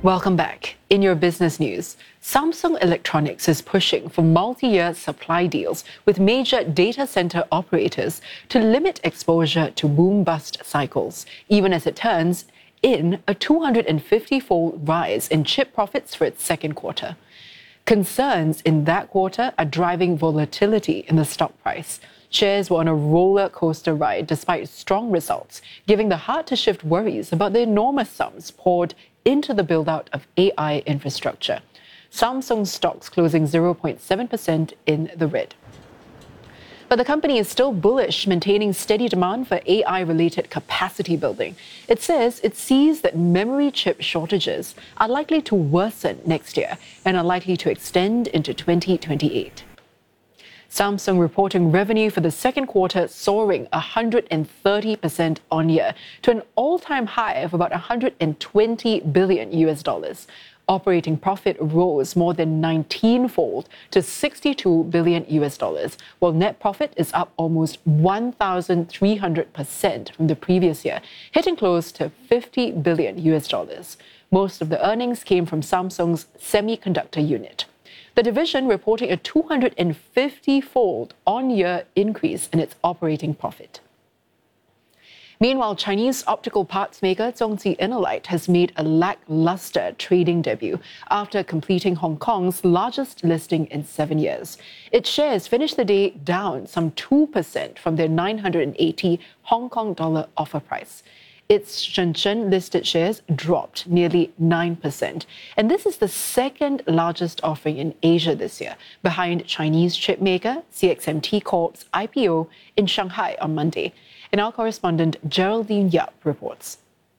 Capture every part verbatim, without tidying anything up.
Welcome back. In your business news, Samsung Electronics is pushing for multi-year supply deals with major data center operators to limit exposure to boom-bust cycles, even as it turns in a two hundred fifty-fold rise in chip profits for its second quarter. Concerns in that quarter are driving volatility in the stock price. Shares were on a roller coaster ride despite strong results, giving the hard-to-shift worries about the enormous sums poured into the build-out of A I infrastructure. Samsung stocks closing zero point seven percent in the red. But the company is still bullish, maintaining steady demand for A I-related capacity building. It says it sees that memory chip shortages are likely to worsen next year and are likely to extend into twenty twenty-eight. Samsung reporting revenue for the second quarter soaring one hundred thirty percent on year to an all-time high of about one hundred twenty billion U S dollars. Operating profit rose more than nineteen-fold to sixty-two billion U S dollars, while net profit is up almost one thousand three hundred percent from the previous year, hitting close to fifty billion U S dollars. Most of the earnings came from Samsung's semiconductor unit. The division reporting a two hundred fifty-fold on-year increase in its operating profit. Meanwhile, Chinese optical parts maker Zhongji Innolight has made a lackluster trading debut after completing Hong Kong's largest listing in seven years. Its shares finished the day down some two percent from their nine hundred eighty Hong Kong dollar offer price. Its Shenzhen listed shares dropped nearly nine percent. And this is the second largest offering in Asia this year, behind Chinese chipmaker C X M T Corp's I P O in Shanghai on Monday. And our correspondent Geraldine Yap reports.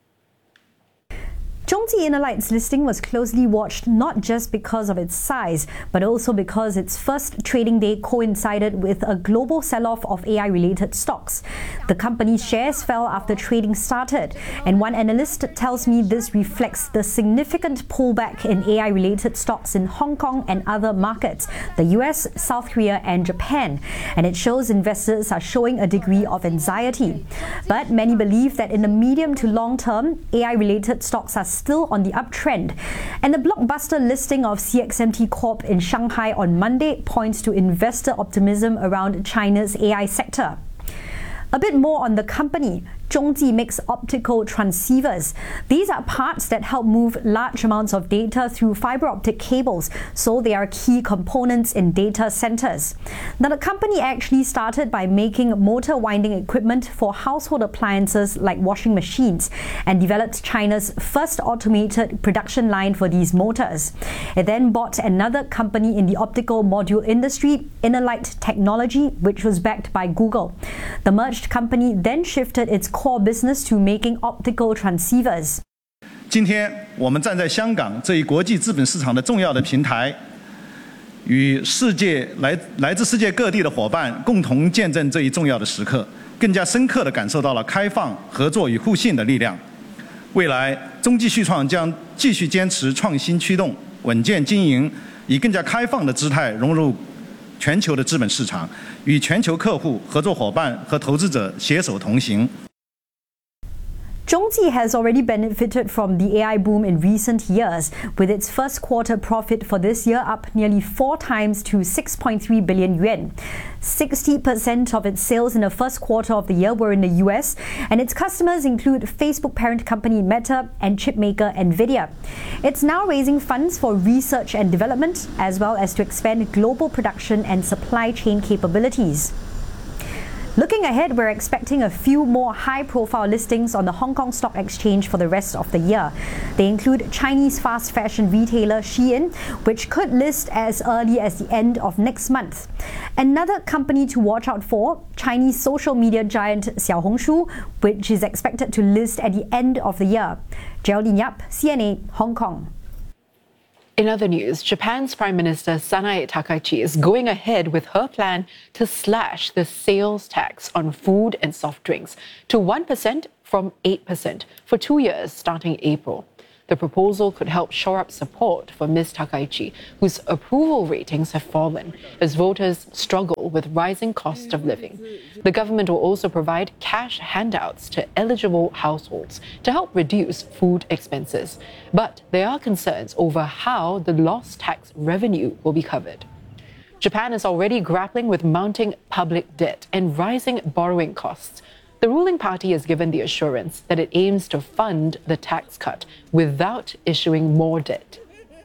Zhongji Innolight's listing was closely watched not just because of its size, but also because its first trading day coincided with a global sell-off of A I-related stocks. The company's shares fell after trading started, and one analyst tells me this reflects the significant pullback in A I-related stocks in Hong Kong and other markets, the U S, South Korea and Japan, and it shows investors are showing a degree of anxiety. But many believe that in the medium to long term, A I-related stocks are still on the uptrend. And the blockbuster listing of C X M T Corp in Shanghai on Monday points to investor optimism around China's A I sector. A bit more on the company. Zhongji makes optical transceivers. These are parts that help move large amounts of data through fiber optic cables, so they are key components in data centers. Now, the company actually started by making motor winding equipment for household appliances like washing machines and developed China's first automated production line for these motors. It then bought another company in the optical module industry, Innolight Technology, which was backed by Google. The merged company then shifted its core business to making optical transceivers. 今天我们站在香港这一国际资本市场的重要的平台，与世界来来自世界各地的伙伴共同见证这一重要的时刻，更加深刻地感受到了开放、合作与互信的力量。未来，中继续创将继续坚持创新驱动、稳健经营，以更加开放的姿态融入全球的资本市场，与全球客户、合作伙伴和投资者携手同行。 Zhongji has already benefited from the A I boom in recent years, with its first quarter profit for this year up nearly four times to six point three billion yuan. sixty percent of its sales in the first quarter of the year were in the U S, and its customers include Facebook parent company Meta and chipmaker Nvidia. It's now raising funds for research and development, as well as to expand global production and supply chain capabilities. Looking ahead, we're expecting a few more high-profile listings on the Hong Kong Stock Exchange for the rest of the year. They include Chinese fast fashion retailer Shein, which could list as early as the end of next month. Another company to watch out for, Chinese social media giant Xiaohongshu, which is expected to list at the end of the year. Geraldine Yap, C N A, Hong Kong. In other news, Japan's Prime Minister Sanae Takaichi is going ahead with her plan to slash the sales tax on food and soft drinks to one percent from eight percent for two years starting April. The proposal could help shore up support for Miz Takaichi, whose approval ratings have fallen as voters struggle with rising cost of living. The government will also provide cash handouts to eligible households to help reduce food expenses. But there are concerns over how the lost tax revenue will be covered. Japan is already grappling with mounting public debt and rising borrowing costs. The ruling party has given the assurance that it aims to fund the tax cut without issuing more debt.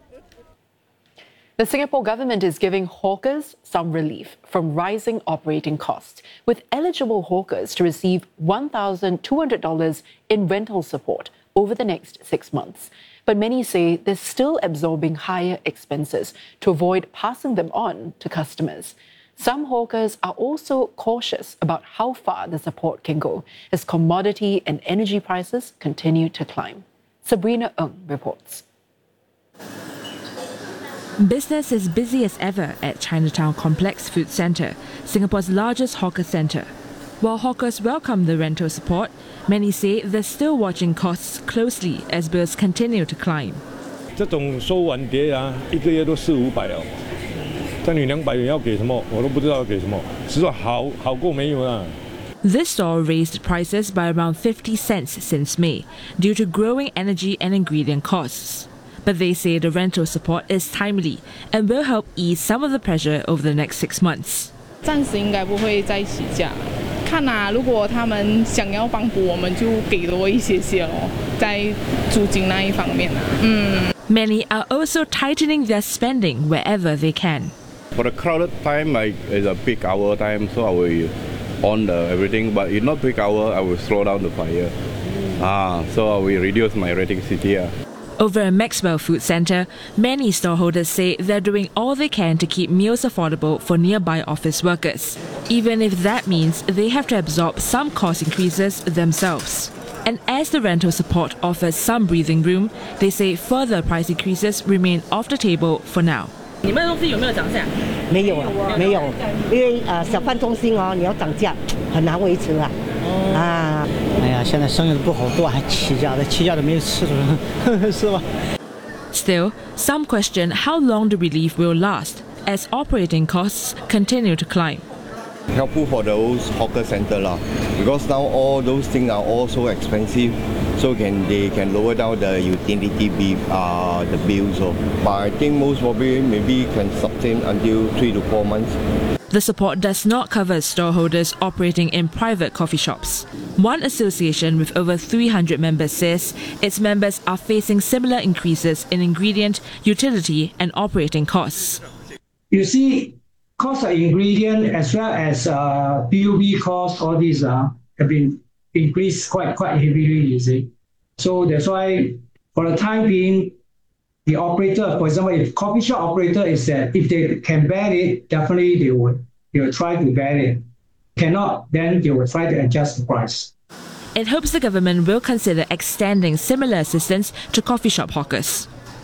The Singapore government is giving hawkers some relief from rising operating costs, with eligible hawkers to receive one thousand two hundred dollars in rental support over the next six months. But many say they're still absorbing higher expenses to avoid passing them on to customers. Some hawkers are also cautious about how far the support can go as commodity and energy prices continue to climb. Sabrina Ng reports. Business is busy as ever at Chinatown Complex Food Centre, Singapore's largest hawker centre. While hawkers welcome the rental support, many say they're still watching costs closely as bills continue to climb. 这种收碗碟啊，一个月都四五百哦。但你两百元要给什么，我都不知道要给什么。是说好好过没有啊？ This store raised prices by around fifty cents since May due to growing energy and ingredient costs. But they say the rental support is timely and will help ease some of the pressure over the next six months. 暂时应该不会再起价。看啊，如果他们想要帮补，我们就给多一些些咯，在租金那一方面啊。嗯。 Many are also tightening their spending wherever they can. For the crowded time, like it's a peak hour time, so I will on the everything. But if not peak hour, I will slow down the fire. Ah, so I will reduce my rating C T. Ah. Over at Maxwell Food Centre, many storeholders say they're doing all they can to keep meals affordable for nearby office workers, even if that means they have to absorb some cost increases themselves. And as the rental support offers some breathing room, they say further price increases remain off the table for now. 你们的东西有没有涨价？ 没有啊，没有，因为呃小贩中心哦，你要涨价很难维持啊。哦、啊， 哎呀，现在生意不好，都还起价的，起价的没有吃的，是吧？ Still, some question how long the relief will last as operating costs continue to climb. Helpful for those hawker center lah, because now all those things are all so expensive, so can they can lower down the utility bill, uh, the bills. So, but I think most probably maybe can sustain until three to four months. The support does not cover storeholders operating in private coffee shops. One association with over three hundred members says its members are facing similar increases in ingredient, utility and operating costs. You see, cost of ingredient as well as uh, P U B costs, all these uh, have been increased quite quite heavily, you see. So that's why for the time being, the operator, for example, if coffee shop operator is that if they can bear it, definitely they would they will try to bear it. Cannot, then they will try to adjust the price. It hopes the government will consider extending similar assistance to coffee shop hawkers.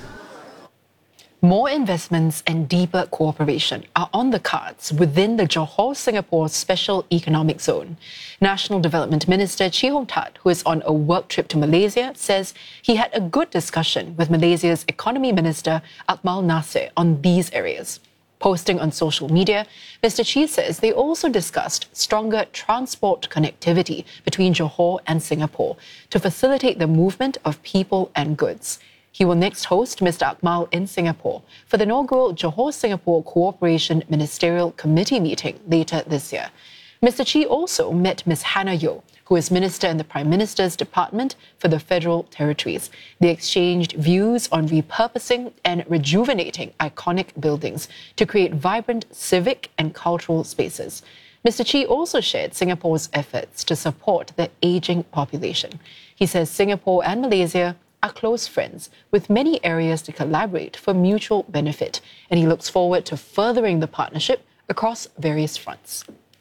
More investments and deeper cooperation are on the cards within the Johor-Singapore Special Economic Zone. National Development Minister Chee Hong Tat, who is on a work trip to Malaysia, says he had a good discussion with Malaysia's Economy Minister Akmal Nasir on these areas. Posting on social media, Mister Chee says they also discussed stronger transport connectivity between Johor and Singapore to facilitate the movement of people and goods. He will next host Mister Akmal in Singapore for the inaugural Johor-Singapore Cooperation Ministerial Committee meeting later this year. Mister Chee also met Miz Hannah Yeoh, who is Minister in the Prime Minister's Department for the Federal Territories. They exchanged views on repurposing and rejuvenating iconic buildings to create vibrant civic and cultural spaces. Mister Chee also shared Singapore's efforts to support the aging population. He says Singapore and Malaysia are close friends with many areas to collaborate for mutual benefit, and he looks forward to furthering the partnership across various fronts.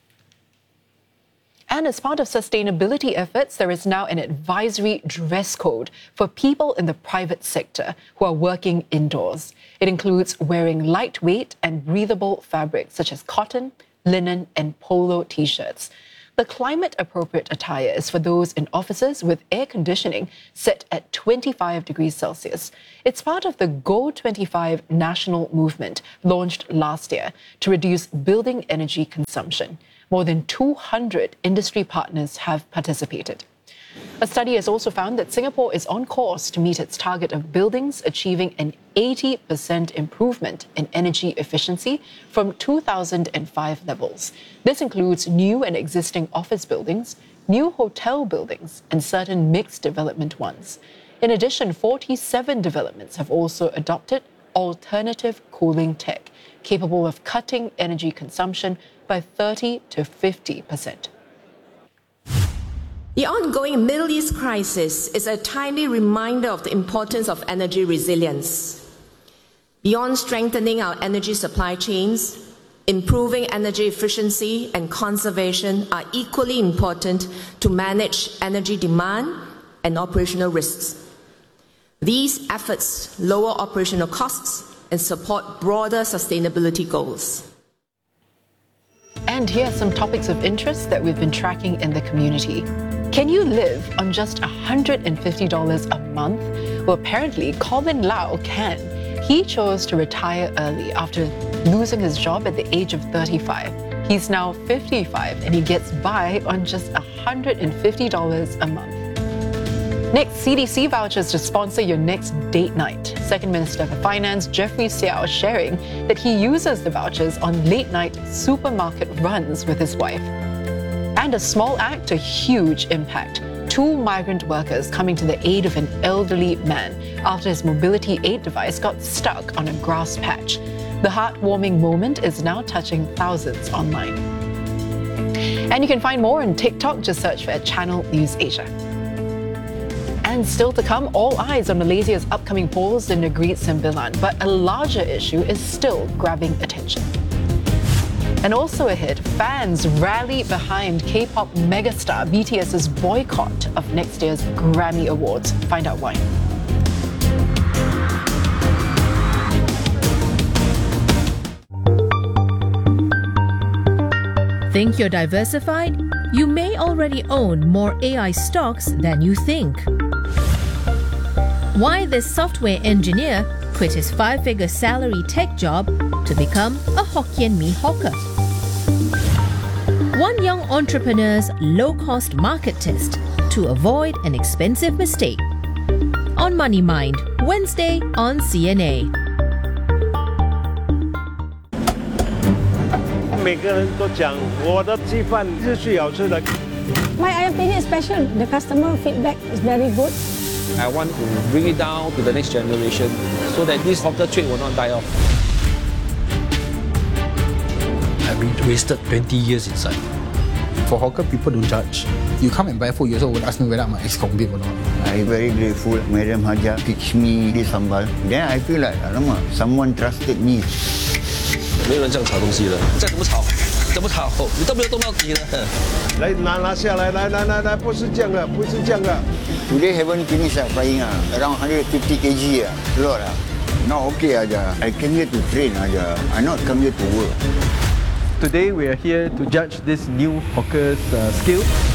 And as part of sustainability efforts, there is now an advisory dress code for people in the private sector who are working indoors. It includes wearing lightweight and breathable fabrics such as cotton, linen and polo t-shirts. The climate-appropriate attire is for those in offices with air conditioning set at twenty-five degrees Celsius. It's part of the Go twenty-five national movement launched last year to reduce building energy consumption. More than two hundred industry partners have participated. A study has also found that Singapore is on course to meet its target of buildings achieving an eighty percent improvement in energy efficiency from two thousand five levels. This includes new and existing office buildings, new hotel buildings, and certain mixed development ones. In addition, forty-seven developments have also adopted alternative cooling tech, capable of cutting energy consumption by thirty to fifty percent. The ongoing Middle East crisis is a timely reminder of the importance of energy resilience. Beyond strengthening our energy supply chains, improving energy efficiency and conservation are equally important to manage energy demand and operational risks. These efforts lower operational costs and support broader sustainability goals. And here are some topics of interest that we've been tracking in the community. Can you live on just one hundred fifty dollars a month? Well, apparently, Colin Lau can. He chose to retire early after losing his job at the age of thirty-five. He's now fifty-five and he gets by on just one hundred fifty dollars a month. Next, C D C vouchers to sponsor your next date night. Second Minister for Finance Jeffrey Seow sharing that he uses the vouchers on late-night supermarket runs with his wife. And a small act to huge impact. Two migrant workers coming to the aid of an elderly man after his mobility aid device got stuck on a grass patch. The heartwarming moment is now touching thousands online. And you can find more on TikTok. Just search for Channel News Asia. And still to come, all eyes on Malaysia's upcoming polls in Negeri Sembilan, but a larger issue is still grabbing attention. And also ahead, fans rally behind K-pop megastar BTS's boycott of next year's Grammy Awards. Find out why. Think you're diversified? You may already own more A I stocks than you think. Why this software engineer quit his five-figure salary tech job to become a Hokkien Mee hawker. One young entrepreneur's low-cost market test to avoid an expensive mistake. On Money Mind, Wednesday on C N A. 每个人都讲我的鸡饭是最好吃的。 My opinion is special. The customer feedback is very good. I want to bring it down to the next generation so that this hawker trade will not die off. I've been wasted twenty years inside. For hawker, people don't judge. You come and buy food, you also would ask me whether I'm an ex-convict or not. I'm very grateful. Madam Haja teach me this sambal. Then I feel like, alamak, someone trusted me. 没有人这样炒东西的，再怎么炒，怎么炒，你都没有动到底的。 来拿拿下来，来来来来，不是这样的，不是这样的。 Today haven't finished uh, frying uh, around one hundred fifty kilograms uh, a lot uh. Not okay aja. I came here to train aja. I not come here to work. Today we are here to judge this new hawker's uh, skill.